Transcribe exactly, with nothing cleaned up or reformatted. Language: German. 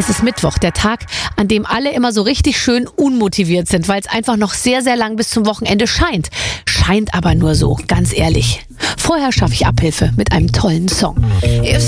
Es ist Mittwoch, der Tag, an dem alle immer so richtig schön unmotiviert sind, weil es einfach noch sehr, sehr lang bis zum Wochenende scheint. Scheint aber nur so, ganz ehrlich. Vorher schaffe ich Abhilfe mit einem tollen Song. If